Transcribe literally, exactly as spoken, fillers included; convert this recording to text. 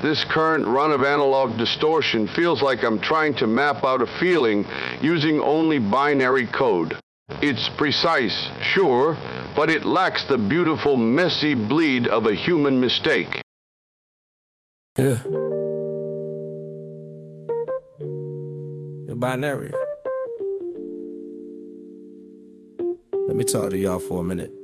this current run of analog distortion feels like I'm trying to map out a feeling using only binary code. It's precise, sure, but it lacks the beautiful, messy bleed of a human mistake. Yeah. You're binary. Let me talk to y'all for a minute.